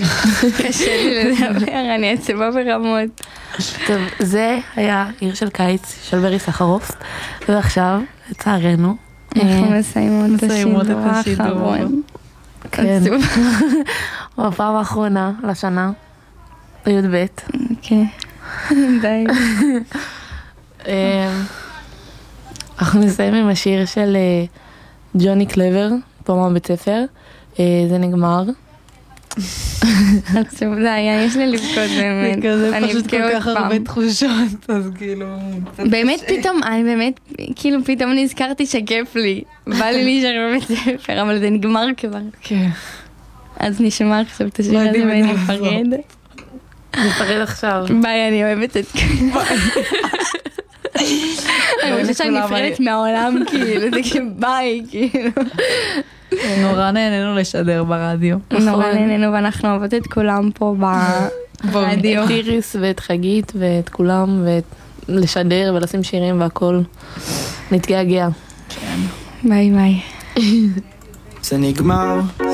קשה לי לדבר, אני עצבה ברמות. טוב, זה היה עיר של קיץ של ברי סחרוף, ועכשיו, לצערנו, אנחנו מסיימות את השידור האחרון. כן, בפעם האחרונה לשנה, י"ב. כן, די. אנחנו נסיים עם השיר של ג'וני קלבר, פה מהבית ספר, זה נגמר. עצוב, די, יש לי לבכות באמת. זה פשוט כל כך הרבה תחושות, אז כאילו... באמת פתאום, אני באמת, כאילו פתאום נזכרתי שכיף לי. בא לי להישאר בבית ספר, אבל זה נגמר כבר. כן. אז נשמע עכשיו את השיר הזה ונפרד. נפרד עכשיו. ביי, אני אוהבת את כולם. אני חושבת שאני נפרדת מהעולם, כאילו, זה כאילו ביי, כאילו. נורא נהנינו לשדר ברדיו. נורא נהנינו, ואנחנו אוהבות את כולם פה ברדיו. את איריס ואת חגית ואת כולם, ולשדר ולשים שירים והכל. נתגעגע. ביי ביי. זה נגמר.